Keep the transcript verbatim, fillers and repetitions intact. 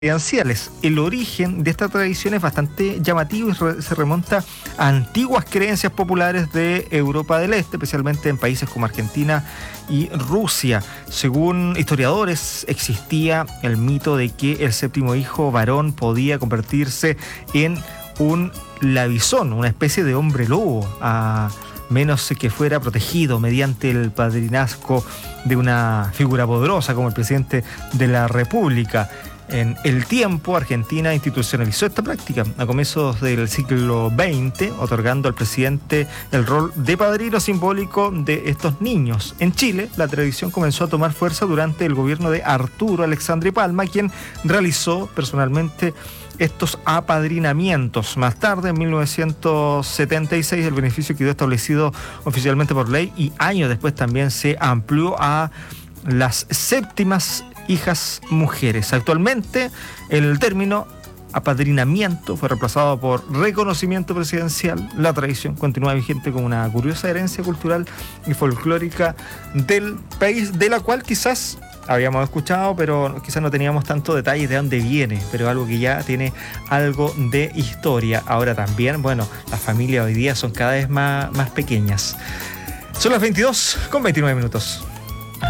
presidenciales. El origen de esta tradición es bastante llamativo y re- se remonta a antiguas creencias populares de Europa del Este, especialmente en países como Argentina y Rusia. Según historiadores, existía el mito de que el séptimo hijo varón podía convertirse en un labizón, una especie de hombre lobo, a menos que fuera protegido mediante el padrinazgo de una figura poderosa como el presidente de la República. En el tiempo, Argentina institucionalizó esta práctica a comienzos del siglo veinte, otorgando al presidente el rol de padrino simbólico de estos niños. En Chile, la tradición comenzó a tomar fuerza durante el gobierno de Arturo Alexandre Palma, quien realizó personalmente estos apadrinamientos. Más tarde, en mil novecientos setenta y seis, el beneficio quedó establecido oficialmente por ley y años después también se amplió a las séptimas hijas mujeres. Actualmente, el término apadrinamiento fue reemplazado por reconocimiento presidencial. La tradición continúa vigente como una curiosa herencia cultural y folclórica del país, de la cual quizás habíamos escuchado, pero quizás no teníamos tanto detalle de dónde viene, pero algo que ya tiene algo de historia. Ahora también, bueno, las familias hoy día son cada vez más, más pequeñas. Son las veintidós con veintinueve minutos.